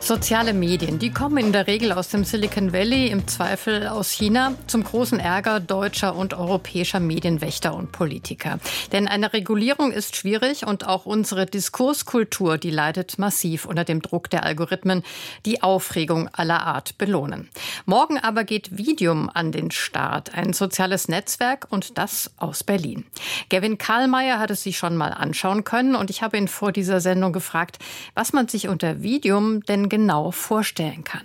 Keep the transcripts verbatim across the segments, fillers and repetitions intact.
Soziale Medien, die kommen in der Regel aus dem Silicon Valley, im Zweifel aus China, zum großen Ärger deutscher und europäischer Medienwächter und Politiker. Denn eine Regulierung ist schwierig und auch unsere Diskurskultur, die leidet massiv unter dem Druck der Algorithmen, die Aufregung aller Art belohnen. Morgen aber geht Videum an den Start, ein soziales Netzwerk, und das aus Berlin. Gavin Kallmeier hat es sich schon mal anschauen können und ich habe ihn vor dieser Sendung gefragt, was man sich unter Videum denn genau vorstellen kann.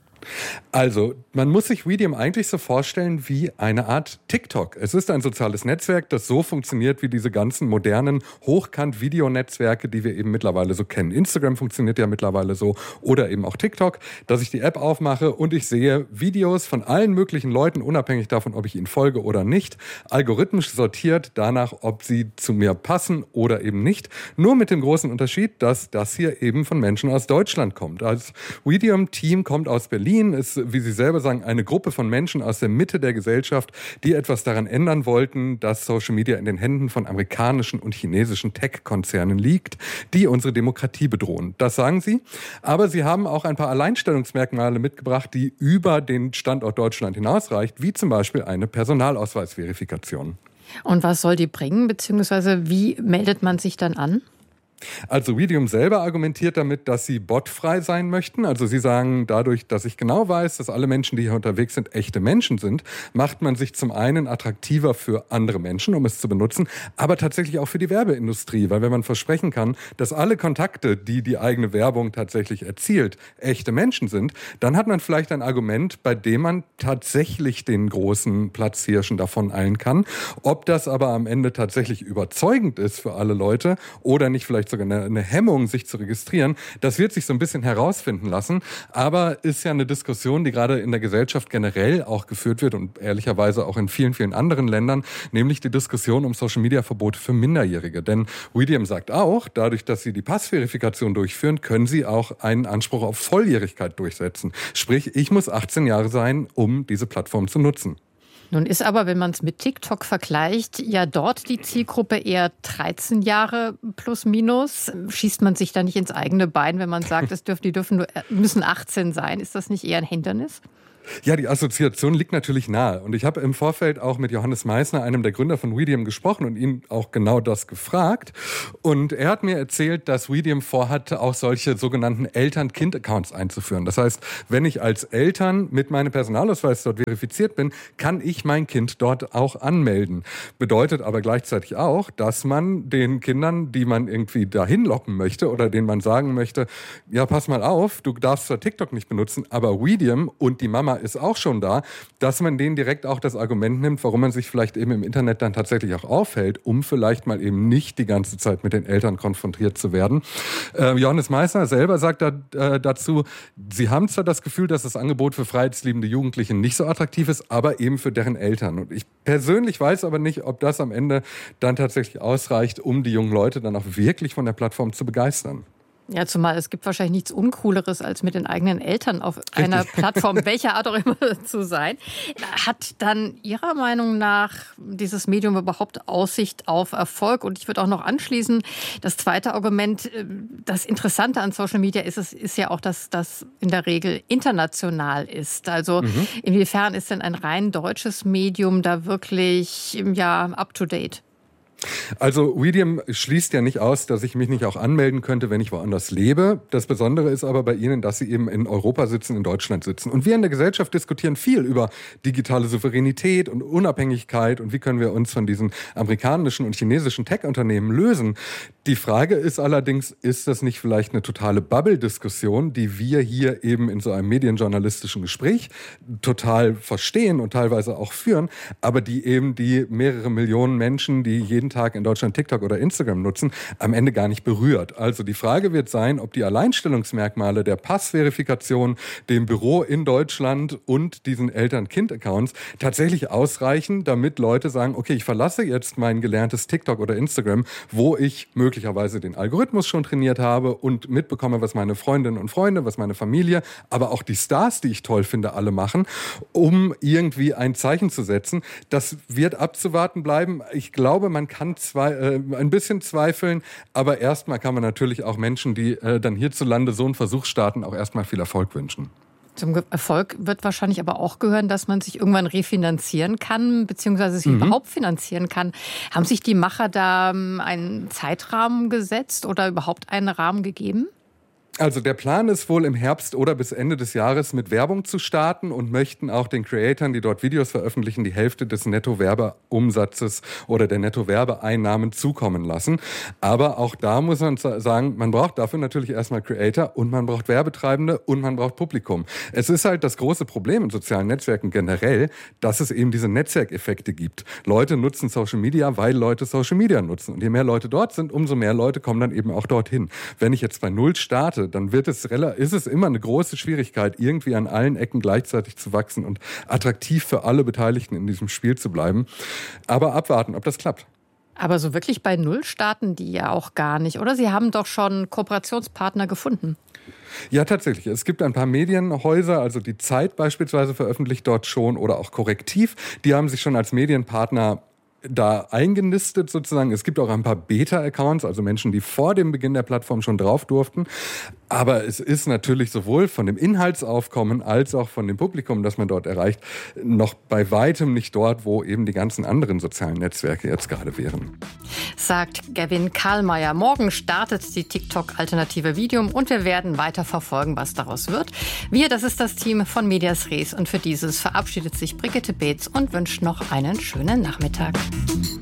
Also, man muss sich Videum eigentlich so vorstellen wie eine Art TikTok. Es ist ein soziales Netzwerk, das so funktioniert wie diese ganzen modernen Hochkant-Videonetzwerke, die wir eben mittlerweile so kennen. Instagram funktioniert ja mittlerweile so oder eben auch TikTok, dass ich die App aufmache und ich sehe Videos von allen möglichen Leuten, unabhängig davon, ob ich ihnen folge oder nicht, algorithmisch sortiert danach, ob sie zu mir passen oder eben nicht. Nur mit dem großen Unterschied, dass das hier eben von Menschen aus Deutschland kommt. Das Videum-Team kommt aus Berlin, ist, wie Sie selber sagen, eine Gruppe von Menschen aus der Mitte der Gesellschaft, die etwas daran ändern wollten, dass Social Media in den Händen von amerikanischen und chinesischen Tech-Konzernen liegt, die unsere Demokratie bedrohen. Das sagen sie. Aber sie haben auch ein paar Alleinstellungsmerkmale mitgebracht, die über den Standort Deutschland hinausreicht, wie zum Beispiel eine Personalausweisverifikation. Und was soll die bringen, beziehungsweise wie meldet man sich dann an? Also Videum selber argumentiert damit, dass sie botfrei sein möchten. Also sie sagen, dadurch, dass ich genau weiß, dass alle Menschen, die hier unterwegs sind, echte Menschen sind, macht man sich zum einen attraktiver für andere Menschen, um es zu benutzen, aber tatsächlich auch für die Werbeindustrie. Weil wenn man versprechen kann, dass alle Kontakte, die die eigene Werbung tatsächlich erzielt, echte Menschen sind, dann hat man vielleicht ein Argument, bei dem man tatsächlich den großen Platzhirschen davon eilen kann. Ob das aber am Ende tatsächlich überzeugend ist für alle Leute oder nicht vielleicht sogar eine, eine Hemmung, sich zu registrieren, das wird sich so ein bisschen herausfinden lassen. Aber ist ja eine Diskussion, die gerade in der Gesellschaft generell auch geführt wird und ehrlicherweise auch in vielen, vielen anderen Ländern, nämlich die Diskussion um Social-Media-Verbote für Minderjährige. Denn Videum sagt auch, dadurch, dass sie die Passverifikation durchführen, können sie auch einen Anspruch auf Volljährigkeit durchsetzen. Sprich, ich muss achtzehn Jahre sein, um diese Plattform zu nutzen. Nun ist aber, wenn man es mit TikTok vergleicht, ja dort die Zielgruppe eher dreizehn Jahre plus minus. Schießt man sich da nicht ins eigene Bein, wenn man sagt, es dürfen, die dürfen nur, müssen achtzehn sein? Ist das nicht eher ein Hindernis? Ja, die Assoziation liegt natürlich nahe. Und ich habe im Vorfeld auch mit Johannes Meissner, einem der Gründer von Videum, gesprochen und ihn auch genau das gefragt. Und er hat mir erzählt, dass Videum vorhat, auch solche sogenannten Eltern-Kind-Accounts einzuführen. Das heißt, wenn ich als Eltern mit meinem Personalausweis dort verifiziert bin, kann ich mein Kind dort auch anmelden. Bedeutet aber gleichzeitig auch, dass man den Kindern, die man irgendwie dahin locken möchte oder denen man sagen möchte, ja, pass mal auf, du darfst zwar TikTok nicht benutzen, aber Videum und die Mama ist auch schon da, dass man denen direkt auch das Argument nimmt, warum man sich vielleicht eben im Internet dann tatsächlich auch aufhält, um vielleicht mal eben nicht die ganze Zeit mit den Eltern konfrontiert zu werden. Äh, Johannes Meissner selber sagt da, äh, dazu, sie haben zwar das Gefühl, dass das Angebot für freiheitsliebende Jugendliche nicht so attraktiv ist, aber eben für deren Eltern. Und ich persönlich weiß aber nicht, ob das am Ende dann tatsächlich ausreicht, um die jungen Leute dann auch wirklich von der Plattform zu begeistern. Ja, zumal es gibt wahrscheinlich nichts Uncooleres, als mit den eigenen Eltern auf Richtig. Einer Plattform, welcher Art auch immer, zu sein. Hat dann Ihrer Meinung nach dieses Medium überhaupt Aussicht auf Erfolg? Und ich würde auch noch anschließen, das zweite Argument, das Interessante an Social Media ist, es ist ja auch, dass das in der Regel international ist. Also mhm. inwiefern ist denn ein rein deutsches Medium da wirklich ja up to date? Also Videum schließt ja nicht aus, dass ich mich nicht auch anmelden könnte, wenn ich woanders lebe. Das Besondere ist aber bei Ihnen, dass Sie eben in Europa sitzen, in Deutschland sitzen. Und wir in der Gesellschaft diskutieren viel über digitale Souveränität und Unabhängigkeit und wie können wir uns von diesen amerikanischen und chinesischen Tech-Unternehmen lösen. Die Frage ist allerdings, ist das nicht vielleicht eine totale Bubble-Diskussion, die wir hier eben in so einem medienjournalistischen Gespräch total verstehen und teilweise auch führen, aber die eben die mehrere Millionen Menschen, die jeden Tag in Deutschland TikTok oder Instagram nutzen, am Ende gar nicht berührt. Also die Frage wird sein, ob die Alleinstellungsmerkmale der Passverifikation, dem Büro in Deutschland und diesen Eltern-Kind-Accounts tatsächlich ausreichen, damit Leute sagen, okay, ich verlasse jetzt mein gelerntes TikTok oder Instagram, wo ich möglicherweise den Algorithmus schon trainiert habe und mitbekomme, was meine Freundinnen und Freunde, was meine Familie, aber auch die Stars, die ich toll finde, alle machen, um irgendwie ein Zeichen zu setzen. Das wird abzuwarten bleiben. Ich glaube, man kann kann zwei, äh, ein bisschen zweifeln, aber erstmal kann man natürlich auch Menschen, die äh, dann hierzulande so einen Versuch starten, auch erstmal viel Erfolg wünschen. Zum Erfolg wird wahrscheinlich aber auch gehören, dass man sich irgendwann refinanzieren kann, beziehungsweise sich mhm. überhaupt finanzieren kann. Haben sich die Macher da einen Zeitrahmen gesetzt oder überhaupt einen Rahmen gegeben? Also der Plan ist wohl im Herbst oder bis Ende des Jahres mit Werbung zu starten und möchten auch den Creatoren, die dort Videos veröffentlichen, die Hälfte des Netto-Werbeumsatzes oder der Netto-Werbeeinnahmen zukommen lassen. Aber auch da muss man sagen, man braucht dafür natürlich erstmal Creator und man braucht Werbetreibende und man braucht Publikum. Es ist halt das große Problem in sozialen Netzwerken generell, dass es eben diese Netzwerkeffekte gibt. Leute nutzen Social Media, weil Leute Social Media nutzen. Und je mehr Leute dort sind, umso mehr Leute kommen dann eben auch dorthin. Wenn ich jetzt bei Null starte, dann wird es, ist es immer eine große Schwierigkeit, irgendwie an allen Ecken gleichzeitig zu wachsen und attraktiv für alle Beteiligten in diesem Spiel zu bleiben. Aber abwarten, ob das klappt. Aber so wirklich bei Null starten die ja auch gar nicht, oder? Sie haben doch schon Kooperationspartner gefunden. Ja, tatsächlich. Es gibt ein paar Medienhäuser, also die Zeit beispielsweise veröffentlicht dort schon oder auch Korrektiv. Die haben sich schon als Medienpartner da eingenistet sozusagen. Es gibt auch ein paar Beta-Accounts, also Menschen, die vor dem Beginn der Plattform schon drauf durften. Aber es ist natürlich sowohl von dem Inhaltsaufkommen als auch von dem Publikum, das man dort erreicht, noch bei weitem nicht dort, wo eben die ganzen anderen sozialen Netzwerke jetzt gerade wären. Sagt Gavin Karlmeier. Morgen startet die TikTok-Alternative Videum und wir werden weiter verfolgen, was daraus wird. Wir, das ist das Team von Medias Res und für dieses verabschiedet sich Brigitte Beetz und wünscht noch einen schönen Nachmittag.